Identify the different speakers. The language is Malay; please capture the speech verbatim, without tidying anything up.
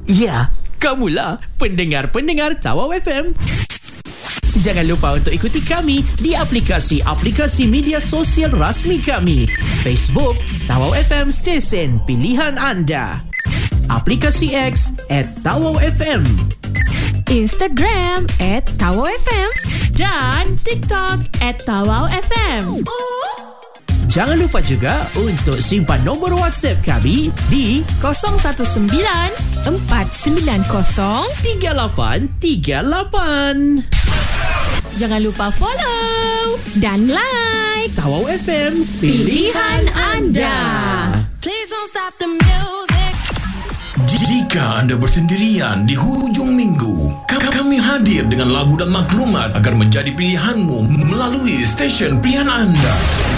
Speaker 1: Ya, kamulah pendengar-pendengar Tawau F M. Jangan lupa untuk ikuti kami di aplikasi-aplikasi media sosial rasmi kami. Facebook, Tawau F M Stesen Pilihan Anda. Aplikasi X at Tawau F M.
Speaker 2: Instagram at Tawau F M. Dan TikTok at Tawau F M.
Speaker 1: Jangan lupa juga untuk simpan nombor WhatsApp kami di
Speaker 2: kosong satu sembilan empat sembilan kosong
Speaker 1: tiga lapan tiga lapan.
Speaker 2: Jangan lupa follow dan like
Speaker 1: Tawau F M,
Speaker 2: pilihan anda.
Speaker 3: Please don't stop the music.
Speaker 4: Jika anda bersendirian di hujung minggu, kami hadir dengan lagu dan maklumat agar menjadi pilihanmu melalui stesen pilihan anda.